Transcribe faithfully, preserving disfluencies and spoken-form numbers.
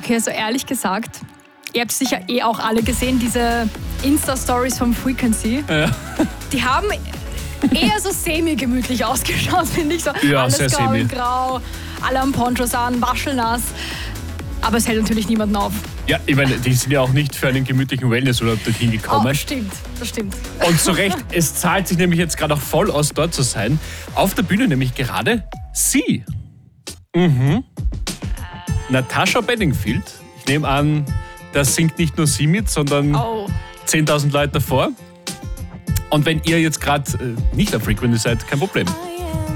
Okay, also ehrlich gesagt, ihr habt sicher eh auch alle gesehen, diese Insta-Stories vom Frequency. Ja. Die haben eher so semi-gemütlich ausgeschaut, finde ich. So Ja, alles sehr grau semi. in grau, alle haben Ponchos an, waschelnass. Aber es hält natürlich niemanden auf. Ja, ich meine, die sind ja auch nicht für einen gemütlichen Wellnessurlaub dorthin gekommen. Oh, stimmt, das stimmt. Und zu Recht, es zahlt sich nämlich jetzt gerade auch voll aus, dort zu sein. Auf der Bühne nämlich gerade sie. Mhm. Natasha Bedingfield. Ich nehme an, da singt nicht nur sie mit, sondern Oh. zehntausend Leute davor. Und wenn ihr jetzt gerade äh, nicht auf Frequency seid, kein Problem.